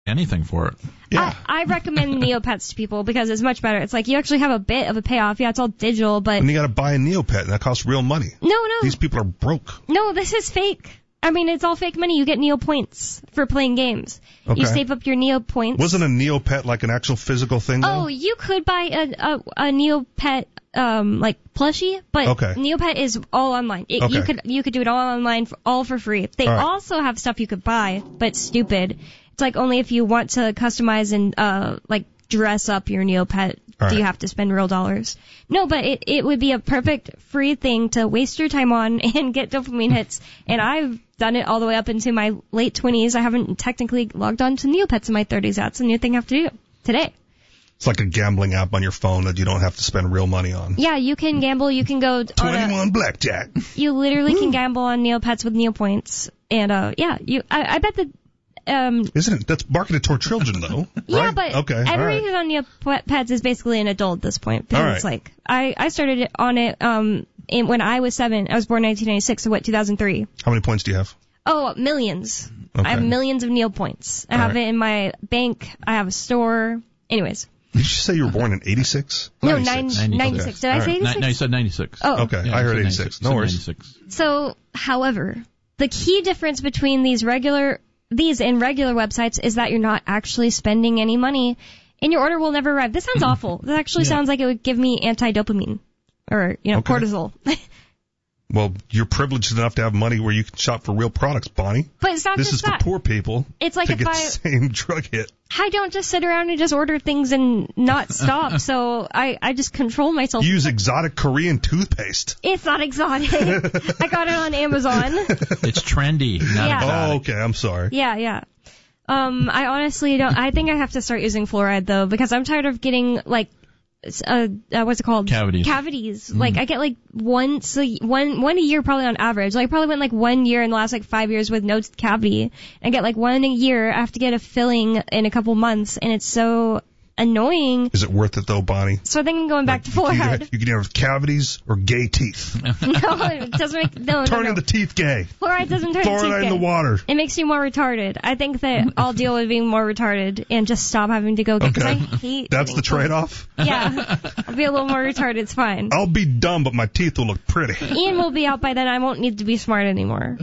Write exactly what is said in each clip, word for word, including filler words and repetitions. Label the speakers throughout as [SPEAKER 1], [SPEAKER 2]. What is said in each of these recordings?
[SPEAKER 1] anything for it.
[SPEAKER 2] Yeah.
[SPEAKER 3] I, I recommend Neopets to people because it's much better. It's like you actually have a bit of a payoff. Yeah, it's all digital, but...
[SPEAKER 2] And you got to buy a Neopet, and that costs real money.
[SPEAKER 3] No, no.
[SPEAKER 2] These people are broke.
[SPEAKER 3] No, this is fake. I mean, it's all fake money. You get Neo points for playing games.
[SPEAKER 2] Okay.
[SPEAKER 3] You save up your Neo points.
[SPEAKER 2] Wasn't a Neopet like an actual physical thing, though?
[SPEAKER 3] Oh, you could buy a, a, a Neopet, um, like, plushie, but
[SPEAKER 2] okay.
[SPEAKER 3] Neopet is all online. It,
[SPEAKER 2] okay.
[SPEAKER 3] You could you could do it all online, for, all for free. They
[SPEAKER 2] all right.
[SPEAKER 3] also have stuff you could buy, but it's stupid. It's like only if you want to customize and, uh, like, dress up your Neopet
[SPEAKER 2] all
[SPEAKER 3] do
[SPEAKER 2] right.
[SPEAKER 3] you have to spend real dollars. No, but it, it would be a perfect free thing to waste your time on and get dopamine hits. And I've done it all the way up into my late twenties. I haven't technically logged on to Neopets in my thirties. That's a new thing I have to do today.
[SPEAKER 2] It's like a gambling app on your phone that you don't have to spend real money on.
[SPEAKER 3] Yeah, you can gamble. You can go
[SPEAKER 2] twenty-one
[SPEAKER 3] on a,
[SPEAKER 2] blackjack.
[SPEAKER 3] You literally
[SPEAKER 2] Woo.
[SPEAKER 3] can gamble on Neopets with Neopoints. And, uh, yeah, you, I, I bet that, um,
[SPEAKER 2] Isn't it? That's marketed toward children, though.
[SPEAKER 3] yeah,
[SPEAKER 2] right?
[SPEAKER 3] but
[SPEAKER 2] okay.
[SPEAKER 3] everybody
[SPEAKER 2] all right.
[SPEAKER 3] who's on Neopets is basically an adult at this point. Because
[SPEAKER 2] All right.
[SPEAKER 3] it's like, I, I started it on it, um, in, when I was seven. I was born in nineteen ninety-six, so what, two thousand three?
[SPEAKER 2] How many points do you have?
[SPEAKER 3] Oh, millions.
[SPEAKER 2] Okay.
[SPEAKER 3] I have millions of Neopoints. I
[SPEAKER 2] All
[SPEAKER 3] have
[SPEAKER 2] right.
[SPEAKER 3] it in my bank. I have a store. Anyways.
[SPEAKER 2] Did you say you were born in eighty-six?
[SPEAKER 3] No,
[SPEAKER 2] ninety-six.
[SPEAKER 3] nine, ninety-six. Did I
[SPEAKER 2] All
[SPEAKER 3] say
[SPEAKER 2] right.
[SPEAKER 3] eighty-six?
[SPEAKER 1] No, you said ninety-six.
[SPEAKER 3] Oh.
[SPEAKER 2] Okay,
[SPEAKER 1] Yeah,
[SPEAKER 2] I
[SPEAKER 1] you
[SPEAKER 2] heard
[SPEAKER 1] said
[SPEAKER 2] eighty-six.
[SPEAKER 1] You
[SPEAKER 2] No
[SPEAKER 1] said
[SPEAKER 2] worries.
[SPEAKER 1] ninety-six.
[SPEAKER 3] So, however, the key difference between these regular, these and regular websites is that you're not actually spending any money, and your order will never arrive. This sounds awful. This actually
[SPEAKER 1] Yeah.
[SPEAKER 3] sounds like it would give me anti-dopamine, or you know,
[SPEAKER 2] Okay.
[SPEAKER 3] cortisol.
[SPEAKER 2] Well, you're privileged enough to have money where you can shop for real products, Bonnie.
[SPEAKER 3] But it's not
[SPEAKER 2] This
[SPEAKER 3] just
[SPEAKER 2] is
[SPEAKER 3] that.
[SPEAKER 2] for poor people
[SPEAKER 3] It's like
[SPEAKER 2] to
[SPEAKER 3] if
[SPEAKER 2] get
[SPEAKER 3] I-
[SPEAKER 2] the same drug hit.
[SPEAKER 3] I don't just sit around and just order things and not stop. So I, I just control myself.
[SPEAKER 2] You use exotic Korean toothpaste.
[SPEAKER 3] It's not exotic. I got it on Amazon.
[SPEAKER 1] It's trendy, not
[SPEAKER 3] Yeah.
[SPEAKER 1] exotic.
[SPEAKER 2] Oh, okay. I'm sorry.
[SPEAKER 3] Yeah, yeah. Um, I honestly don't. I think I have to start using fluoride though, because I'm tired of getting like, uh, uh what's it called?
[SPEAKER 1] Cavities.
[SPEAKER 3] Cavities. Mm. Like I get like once a, one one a year probably on average. Like I probably went like one year in the last like five years with no cavity. I get like one a year. I have to get a filling in a couple months, and it's so annoying.
[SPEAKER 2] Is it worth it though, Bonnie?
[SPEAKER 3] So I think I'm going back
[SPEAKER 2] Like,
[SPEAKER 3] to
[SPEAKER 2] you can
[SPEAKER 3] fluoride.
[SPEAKER 2] either- You can either have cavities or gay teeth.
[SPEAKER 3] No, it doesn't make no no
[SPEAKER 2] Turning
[SPEAKER 3] no.
[SPEAKER 2] the teeth gay.
[SPEAKER 3] Fluoride doesn't turn the teeth
[SPEAKER 2] Fluoride in
[SPEAKER 3] gay.
[SPEAKER 2] the water.
[SPEAKER 3] It makes you more retarded. I think that I'll deal with being more retarded and just stop having to go get, because
[SPEAKER 2] Okay.
[SPEAKER 3] I hate
[SPEAKER 2] That's
[SPEAKER 3] getting
[SPEAKER 2] the trade-off?
[SPEAKER 3] fluoride. Yeah. I'll be a little more retarded. It's fine.
[SPEAKER 2] I'll be dumb, but my teeth will look pretty.
[SPEAKER 3] Ian will be out by then. I won't need to be smart anymore.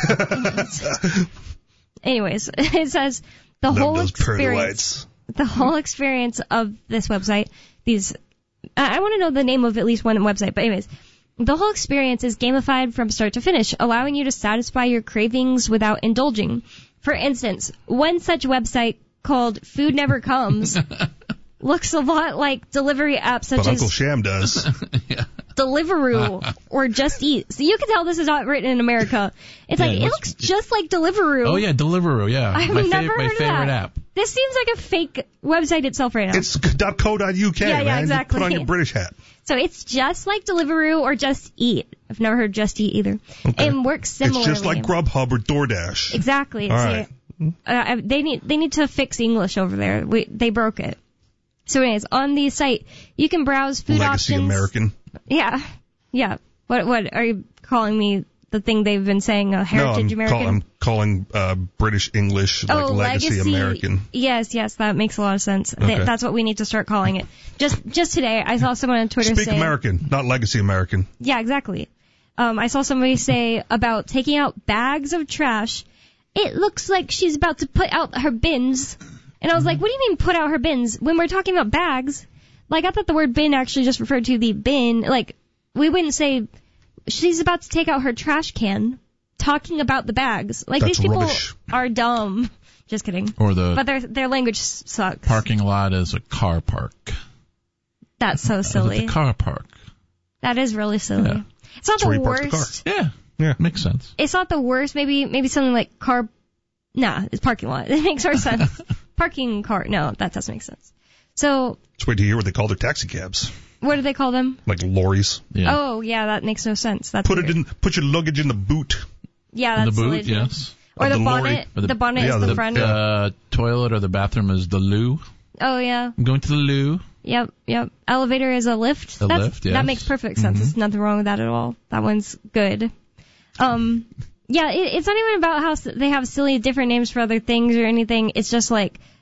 [SPEAKER 3] Anyways, it says the
[SPEAKER 2] Love
[SPEAKER 3] whole
[SPEAKER 2] those pearly
[SPEAKER 3] experience,
[SPEAKER 2] whites.
[SPEAKER 3] the whole experience of this website, these, I, I want to know the name of at least one website, but anyways, the whole experience is gamified from start to finish, allowing you to satisfy your cravings without indulging. For instance, one such website called Food Never Comes looks a lot like delivery apps such
[SPEAKER 2] But
[SPEAKER 3] as
[SPEAKER 2] Uncle Sham does.
[SPEAKER 1] Yeah.
[SPEAKER 3] Deliveroo or Just Eat. So you can tell this is not written in America. It's
[SPEAKER 1] Yeah,
[SPEAKER 3] like,
[SPEAKER 1] it
[SPEAKER 3] it
[SPEAKER 1] looks-
[SPEAKER 3] looks just like Deliveroo.
[SPEAKER 1] Oh yeah, Deliveroo. Yeah,
[SPEAKER 3] I've
[SPEAKER 1] my
[SPEAKER 3] never
[SPEAKER 1] favorite, my
[SPEAKER 3] heard of
[SPEAKER 1] favorite
[SPEAKER 3] that.
[SPEAKER 1] app.
[SPEAKER 3] This seems like a fake website itself right now.
[SPEAKER 2] It's .co.uk,
[SPEAKER 3] Yeah, yeah,
[SPEAKER 2] man.
[SPEAKER 3] exactly.
[SPEAKER 2] Put on your British hat.
[SPEAKER 3] So it's just like Deliveroo or Just Eat. I've never heard Just Eat either.
[SPEAKER 2] Okay.
[SPEAKER 3] And works similarly.
[SPEAKER 2] It's just like Grubhub or DoorDash.
[SPEAKER 3] Exactly. It's
[SPEAKER 2] All right.
[SPEAKER 3] a- uh, they need they need to fix English over there. We, they broke it. So anyways, on the site, you can browse food
[SPEAKER 2] Legacy
[SPEAKER 3] options.
[SPEAKER 2] American.
[SPEAKER 3] Yeah. Yeah. What what are you calling me? The thing they've been saying, uh, Heritage
[SPEAKER 2] no, I'm,
[SPEAKER 3] American?
[SPEAKER 2] call, I'm calling uh, British English like
[SPEAKER 3] oh,
[SPEAKER 2] Legacy, American.
[SPEAKER 3] Yes, yes, that makes a lot of sense.
[SPEAKER 2] Okay.
[SPEAKER 3] Th- that's what we need to start calling it. Just just today, I saw someone on Twitter
[SPEAKER 2] Speak
[SPEAKER 3] say...
[SPEAKER 2] American, not Legacy American.
[SPEAKER 3] Yeah, exactly. Um, I saw somebody say about taking out bags of trash, it looks like she's about to put out her bins. And I was like, what do you mean put out her bins? When we're talking about bags, like I thought the word bin actually just referred to the bin. Like, we wouldn't say she's about to take out her trash can talking about the bags. Like,
[SPEAKER 2] That's
[SPEAKER 3] these people
[SPEAKER 2] rubbish.
[SPEAKER 3] are dumb. Just kidding.
[SPEAKER 1] Or the
[SPEAKER 3] But their their language sucks.
[SPEAKER 1] parking lot is a car park.
[SPEAKER 3] That's so silly.
[SPEAKER 1] It's a car park.
[SPEAKER 3] That is really silly.
[SPEAKER 1] Yeah.
[SPEAKER 3] It's not
[SPEAKER 2] That's where
[SPEAKER 3] the
[SPEAKER 2] he parks the car.
[SPEAKER 3] worst.
[SPEAKER 1] Yeah.
[SPEAKER 2] Yeah.
[SPEAKER 1] Makes sense.
[SPEAKER 3] It's not the worst. Maybe maybe something like car. Nah, it's parking lot. It makes more sense. Parking car. No, that doesn't make sense. So,
[SPEAKER 2] Let's wait to hear what they call their taxi cabs.
[SPEAKER 3] what do they call them?
[SPEAKER 2] Like lorries.
[SPEAKER 1] Yeah.
[SPEAKER 3] Oh, yeah, that makes no sense. That's
[SPEAKER 2] Put
[SPEAKER 3] weird.
[SPEAKER 2] it in. Put your luggage in the boot.
[SPEAKER 3] Yeah,
[SPEAKER 1] In the
[SPEAKER 3] that's
[SPEAKER 1] boot,
[SPEAKER 3] legit.
[SPEAKER 1] yes.
[SPEAKER 3] Or
[SPEAKER 2] Of
[SPEAKER 3] the,
[SPEAKER 2] the
[SPEAKER 3] bonnet.
[SPEAKER 2] lorry.
[SPEAKER 1] Or
[SPEAKER 3] The,
[SPEAKER 1] the-
[SPEAKER 3] bonnet
[SPEAKER 2] yeah,
[SPEAKER 3] is the,
[SPEAKER 2] the-
[SPEAKER 3] front.
[SPEAKER 1] The uh, toilet or the bathroom is the loo.
[SPEAKER 3] Oh, yeah.
[SPEAKER 1] I'm going to the loo.
[SPEAKER 3] Yep, yep. Elevator is a lift.
[SPEAKER 1] A
[SPEAKER 3] That's,
[SPEAKER 1] lift, yes.
[SPEAKER 3] That makes perfect sense.
[SPEAKER 1] Mhm.
[SPEAKER 3] There's nothing wrong with that at all. That one's good. Um, yeah, it, it's not even about how s- they have silly different names for other things or anything. It's just like